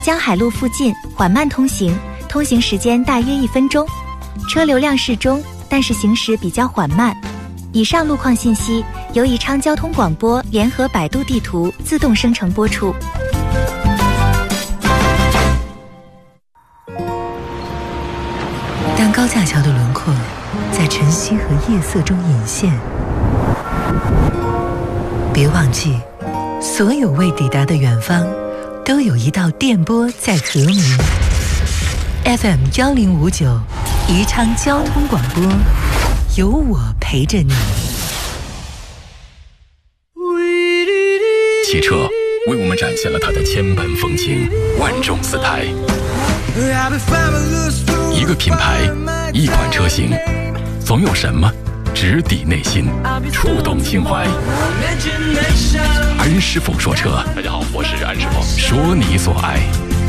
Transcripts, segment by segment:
江海路附近缓慢通行，通行时间大约1分钟，车流量适中，但是行驶比较缓慢。以上路况信息由宜昌交通广播联合百度地图自动生成播出。 当高架桥的轮廓在晨曦和夜色中隐现，别忘记，所有未抵达的远方都有一道电波在和鸣。FM 1059，宜昌交通广播，有我陪着你。 汽车为我们展现了它的千般风情，万种姿态。一个品牌，一款车型，总有什么直抵内心，触动心怀。安师傅说车，大家好，我是安师傅，说你所爱。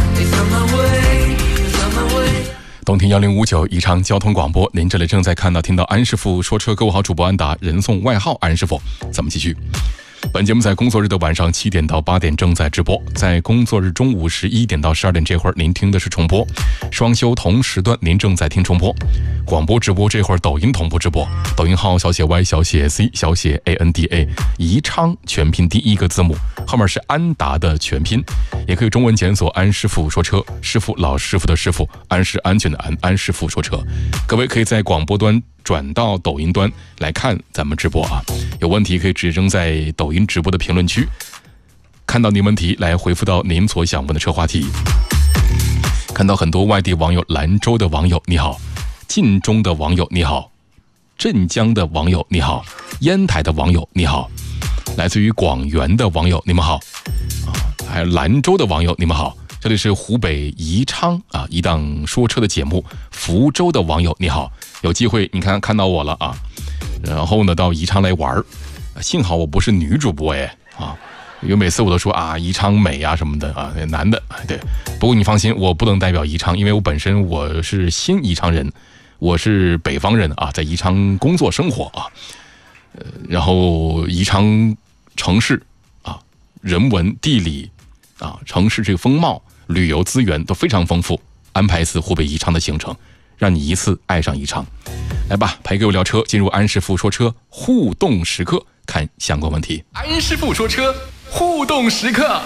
冬天1059宜昌交通广播，您这里正在听到安师傅说车，各位好，主播安达，人送外号安师傅。咱们继续。本节目在工作日的晚上7点到8点正在直播，在工作日中午11点到12点这会儿您听的是重播，双休同时段您正在听重播。广播直播这会儿抖音同步直播，抖音号小写 Y 小写 C 小写 ANDA， 宜昌全拼第一个字母，后面是安达的全拼，也可以中文检索安师傅说车，师傅老师傅的师傅，安是安全的安，安师傅说车。各位可以在广播端转到抖音端来看咱们直播啊，有问题可以直扔在抖音直播的评论区，看到您问题来回复到您所想问的车话题。看到很多外地网友，兰州的网友你好，晋中的网友你好，镇江的网友你好，烟台的网友你好，来自于广元的网友你们好还有兰州的网友你们好，这里是湖北宜昌啊一档说车的节目。福州的网友你好，有机会你看到我了啊，然后呢到宜昌来玩，幸好我不是女主播因为每次我都说啊宜昌美啊什么的啊，男的对。不过你放心，我不能代表宜昌，因为我本身我是新宜昌人，我是北方人啊，在宜昌工作生活啊，然后宜昌城市啊，人文地理啊，城市这个风貌、旅游资源都非常丰富，安排一次湖北宜昌的行程，让你一次爱上宜昌。来吧，陪各位聊车，进入安师傅说车互动时刻，看相关问题。安师傅说车互动时刻，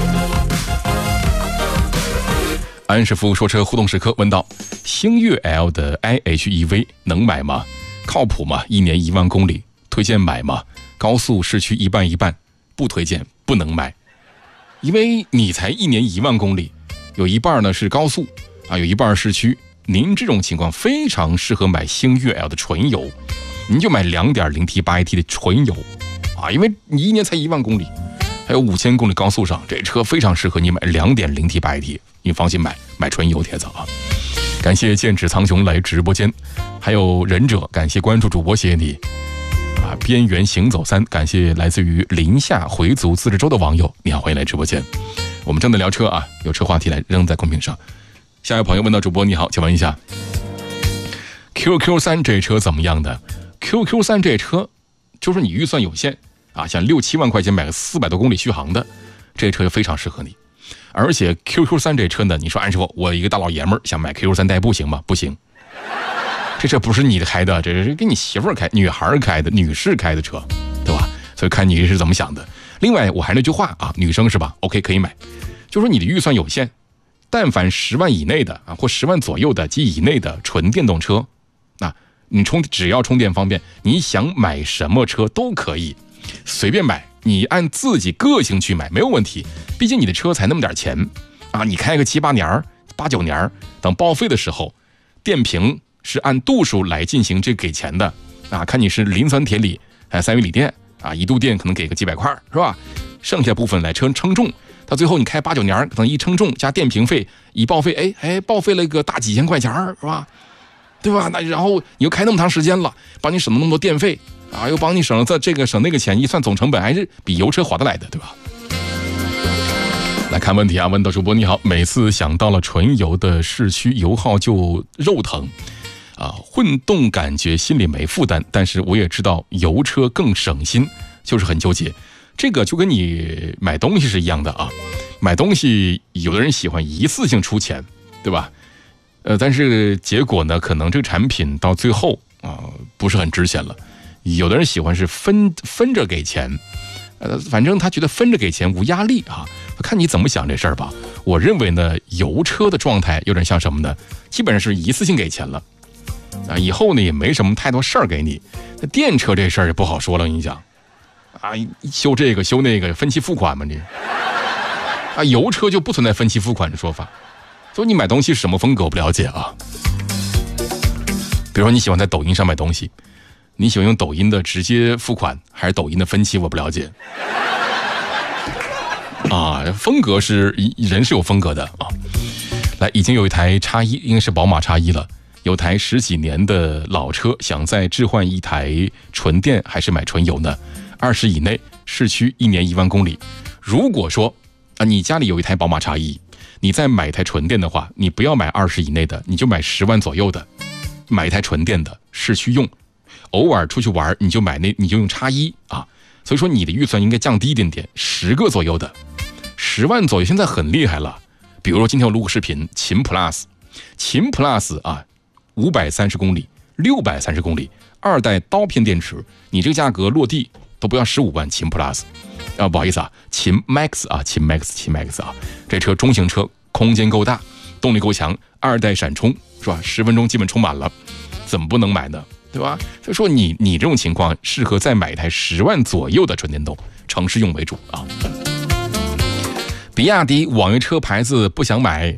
安师傅说车互动时刻问道：星越 L 的 IHEV 能买吗？靠谱吗？1年1万公里，推荐买吗？高速市区一半一半，不推荐，不能买。因为你才1年1万公里，有一半呢是高速啊，有一半市区。您这种情况非常适合买星越 L 的纯油，您就买 2.0T 8AT 的纯油啊，因为你1年才1万公里，还有5000公里高速上，这车非常适合你买 2.0T 8AT， 你放心买纯油铁子啊。感谢剑指苍穹来直播间，还有忍者，感谢关注主播，谢谢你啊。边缘行走3，感谢来自于临夏回族自治州的网友，你好，欢迎来直播间。我们正在聊车啊，有车话题来扔在公屏上。下一位朋友问到主播你好，请问一下 QQ3 这车怎么样的？ QQ3 这车就是你预算有限啊，像6-7万块钱买个400多公里续航的，这车就非常适合你。而且 QQ3 这车呢，你说安师傅我一个大老爷们儿想买 QQ3 代步行吗？不行，这车不是你的开的，这是给你媳妇儿开，女孩开的，女士开的车，对吧？所以看你是怎么想的。另外我还那句话啊，女生是吧 OK 可以买，就说你的预算有限，但凡10万以内的啊，或10万左右的及以内的纯电动车，那你只要充电方便，你想买什么车都可以随便买，你按自己个性去买没有问题。毕竟你的车才那么点钱啊，你开个7、8年、8、9年，等报废的时候，电瓶是按度数来进行这给钱的啊。看你是磷酸铁锂还有3元锂电啊，1度电可能给个几百块是吧？剩下部分来称重。到最后你开8、9年，可能一称重加电瓶费一报废，报废了个大几千块钱是吧？对吧？那然后你又开那么长时间了，帮你省了那么多电费啊，又帮你省了这个省那个钱，一算总成本还是比油车划得来的，对吧？来看问题啊，问到主播你好，每次想到了纯油的市区油耗就肉疼啊，混动感觉心里没负担，但是我也知道油车更省心，就是很纠结。这个就跟你买东西是一样的啊， 买东西有的人喜欢一次性出钱，对吧？但是结果呢，可能这个产品到最后不是很值钱了。有的人喜欢是分着给钱，反正他觉得分着给钱无压力啊。看你怎么想这事儿吧。我认为呢，油车的状态有点像什么呢？基本上是一次性给钱了啊，以后呢也没什么太多事儿给你。那电车这事儿也不好说了，你讲啊，修这个修那个分期付款嘛你啊，油车就不存在分期付款的说法。所以你买东西是什么风格我不了解啊。比如说你喜欢在抖音上买东西，你喜欢用抖音的直接付款还是抖音的分期我不了解啊。风格是人是有风格的啊。来，已经有一台X1，应该是宝马X1了，有台10几年的老车，想再置换一台纯电还是买纯油呢？20以内，市区1年1万公里。如果说你家里有一台宝马X1，你再买一台纯电的话，你不要买20以内的，你就买10万左右的，买一台纯电的，市区用，偶尔出去玩你就用X1啊。所以说你的预算应该降低一点点，10个左右的，10万左右，现在很厉害了。比如说今天我录个视频，秦 Plus 啊，530公里，630公里，2代刀片电池，你这个价格落地都不要15万，秦 Plus。不好意思啊，秦 Max 啊，秦 Max 啊，这车中型车，空间够大，动力够强，2代闪充是吧？10分钟基本充满了，怎么不能买呢？对吧？所以说你这种情况适合再买一台10万左右的纯电动，城市用为主啊。比亚迪网约车牌子不想买，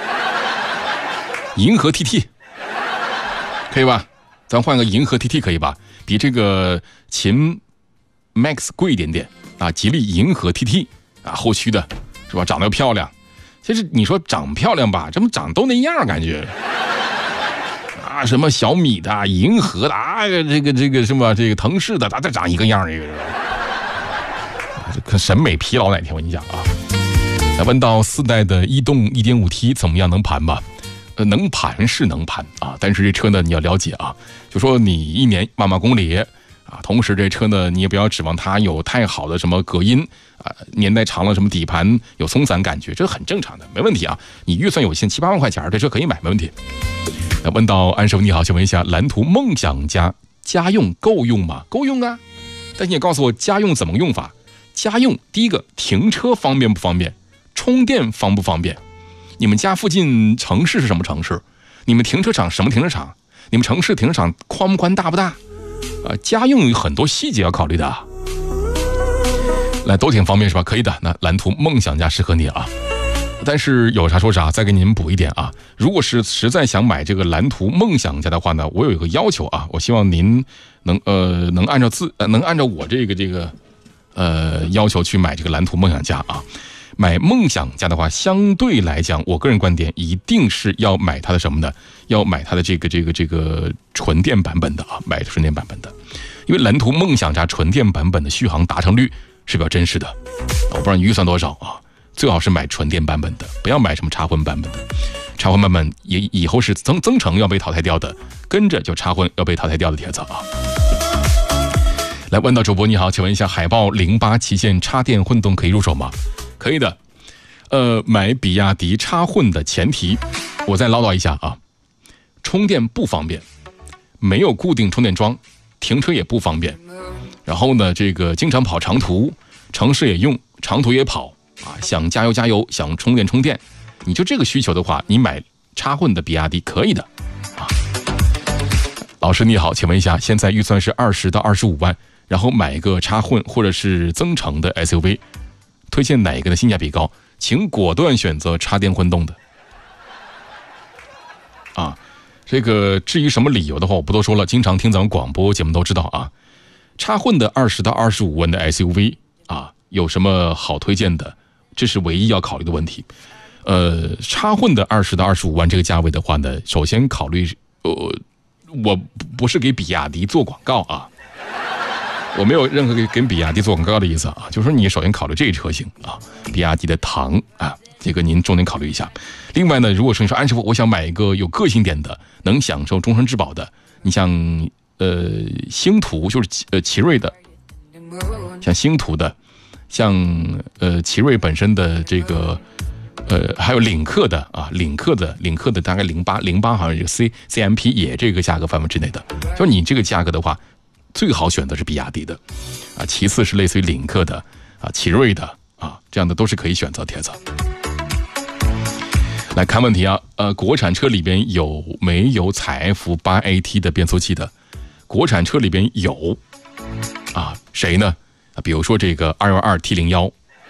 银河 TT 可以吧？咱换个银河 TT 可以吧？比这个秦 Max 贵一点点啊，吉利银河 TT 啊，后驱的是吧？长得又漂亮。其实你说长漂亮吧，这么长都那样感觉啊，什么小米的、银河的啊，这个什么这个腾势的，它长一个样这个是吧？可审美疲劳哪天我跟你讲啊。来问到4代的逸动 1.5T 怎么样，能盘吧？能盘是能盘啊，但是这车呢你要了解啊，就说你1年1万公里啊，同时这车呢你也不要指望它有太好的什么隔音啊，年代长了什么底盘有松散感觉，这很正常的，没问题啊。你预算有限7、8万块钱，这车可以买，没问题。那问到安师傅你好，请问一下，蓝图梦想家家用够用吗？够用啊，但你也告诉我家用怎么用法？家用第一个，停车方便不方便？充电方不方便？你们家附近城市是什么城市？你们停车场什么停车场？你们城市停车场宽不宽大不大？家用有很多细节要考虑的。来，都挺方便是吧？可以的，那蓝图梦想家适合你啊。但是有啥说啥，再给你们补一点啊。如果是实在想买这个蓝图梦想家的话呢，我有一个要求啊，我希望您能按照我这个要求去买这个蓝图梦想家啊。买梦想家的话，相对来讲，我个人观点一定是要买它的什么呢？要买它的这个纯电版本的啊，买纯电版本的，因为蓝图梦想家纯电版本的续航达成率是比较真实的。我不知道你预算多少啊，最好是买纯电版本的，不要买什么插混版本的。插混版本以后是增程要被淘汰掉的，跟着就插混要被淘汰掉的帖子啊。来，问到主播你好，请问一下，海豹08旗舰插电混动可以入手吗？可以的。买比亚迪插混的前提，我再唠叨一下啊，充电不方便，没有固定充电桩，停车也不方便。然后呢，这个经常跑长途，城市也用，长途也跑啊，想加油，想充电，你就这个需求的话，你买插混的比亚迪可以的啊。老师你好，请问一下，现在预算是20到25万，然后买一个插混或者是增程的 SUV， 推荐哪一个的性价比高？请果断选择插电混动的啊。这个至于什么理由的话，我不多说了，经常听咱们广播节目都知道啊。插混的20到25万的 SUV 啊，有什么好推荐的？这是唯一要考虑的问题。插混的20到25万这个价位的话呢，首先考虑我不是给比亚迪做广告啊，我没有任何跟比亚迪做广告的意思啊，就是说你首先考虑这个车型啊，比亚迪的唐啊，这个您重点考虑一下。另外呢，如果说你说安师傅，我想买一个有个性点的，能享受终身质保的，你像星途就是奇瑞的，像星途的， 像奇瑞本身的这个还有领克的啊，领克的大概08好像这个 CMP 也这个价格范围之内的，就是你这个价格的话，最好选择是比亚迪的啊，其次是类似于领克的啊、奇瑞的啊，这样的都是可以选择帖子。来看问题啊，国产车里边有没有采 F8AT 的变速器的？国产车里边有啊，谁呢？比如说这个212 T01。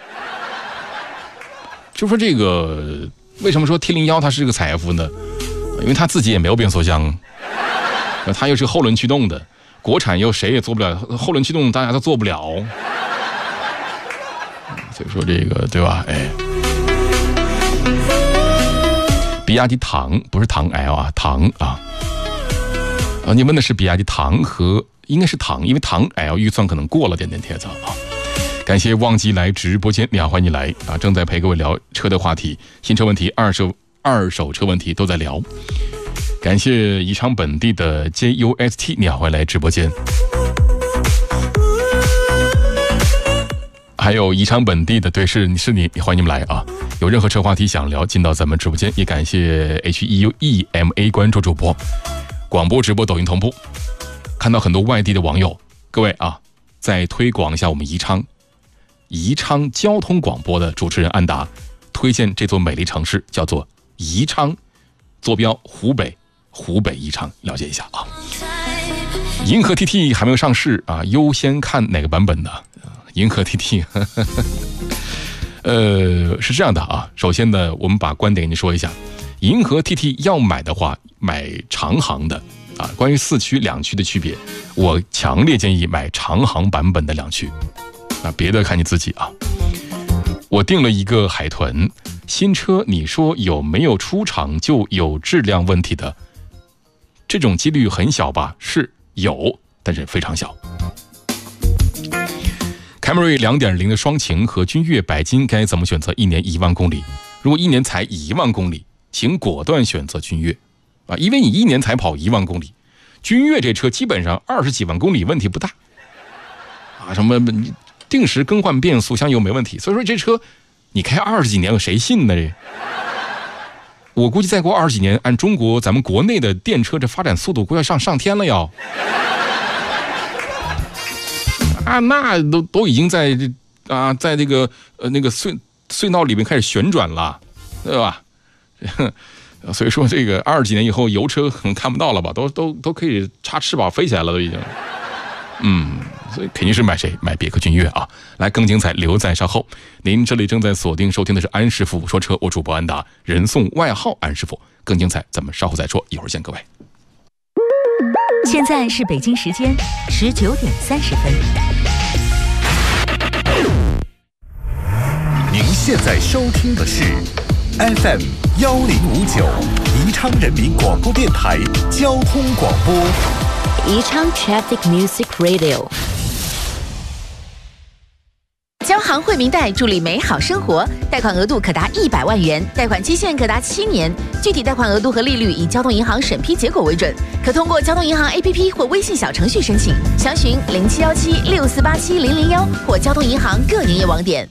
就说这个为什么说 T01 它是个采 F 呢？因为它自己也没有变速箱，它又是后轮驱动的，国产又谁也做不了后轮驱动，大家都做不了，所以说这个对吧？哎，比亚迪唐不是唐 L 啊，唐啊，你问的是比亚迪唐和应该是唐，因为唐 L 预算可能过了点帖子啊。感谢忘记来直播间，你好，欢迎你来啊！正在陪各位聊车的话题，新车问题、二手车问题都在聊。感谢宜昌本地的 JUST， 你好，欢迎来直播间。还有宜昌本地的，对，是你，欢迎你们来啊！有任何车话题想聊，进到咱们直播间。也感谢 HEUEMA 关注主播，广播直播抖音同步。看到很多外地的网友，各位啊，再推广一下我们宜昌交通广播的主持人安达推荐这座美丽城市叫做宜昌，坐标湖北宜昌，了解一下啊。银河 TT 还没有上市啊，优先看哪个版本的？银河 TT 是这样的啊，首先呢，我们把观点跟你说一下，银河 TT 要买的话，买长航的啊。关于4驱2驱的区别，我强烈建议买长航版本的2驱。啊，别的看你自己啊。我订了一个海豚新车，你说有没有出厂就有质量问题的？这种几率很小吧？是有，但是非常小。凯美瑞 2.0 的双擎和君越钣金该怎么选择？1年1万公里，如果1年才1万公里，请果断选择君越啊，因为你1年才跑1万公里，君越这车基本上20几万公里问题不大啊，什么定时更换变速箱油没问题，所以说这车你开20几年谁信呢？这我估计再过20几年，按咱们国内的电车这发展速度，估计要上天了要啊，那都已经在这个那个隧道里面开始旋转了，对吧？所以说这个20几年以后，油车可能看不到了吧？都可以插翅膀飞起来了，都已经。所以肯定是买谁？买别克君越啊！来，更精彩留在稍后。您这里正在锁定收听的是安师傅说车，我主播安达，人送外号安师傅。更精彩，咱们稍后再说，一会儿见各位。 现在是北京时间19:30。 您现在收听的是 FM 1059宜昌人民广播电台交通广播。 宜昌 Traffic Music Radio。交行惠民贷助力美好生活，贷款额度可达100万元，贷款期限可达7年，具体贷款额度和利率以交通银行审批结果为准，可通过交通银行 APP 或微信小程序申请，详询071764870001或交通银行各营业网点。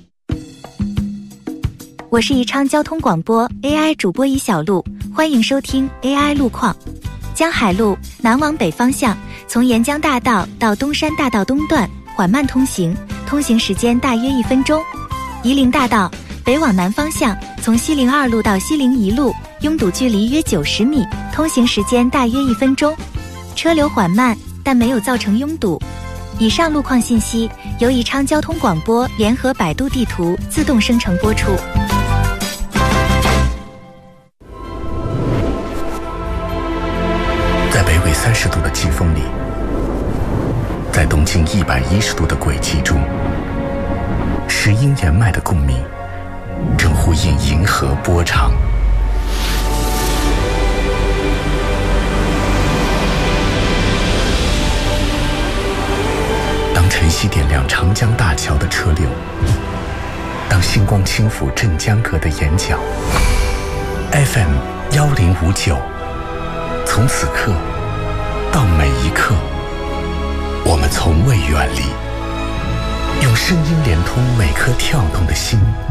我是宜昌交通广播 AI 主播宜小璐，欢迎收听 AI 路况。江海路南往北方向，从沿江大道到东山大道东段缓慢通行，通行时间大约1分钟。夷陵大道北往南方向，从西陵2路到西陵1路，拥堵距离约90米，通行时间大约1分钟。车流缓慢，但没有造成拥堵。以上路况信息由宜昌交通广播联合百度地图自动生成播出。 在北纬30度的季风里，在东经110度的轨迹中，石英岩脉的共鸣正呼应银河波长。当晨曦点亮长江大桥的车流，当星光轻抚镇江阁的眼角， FM 1059，从此刻到每一刻，我们从未远离， 用声音连通每颗跳动的心。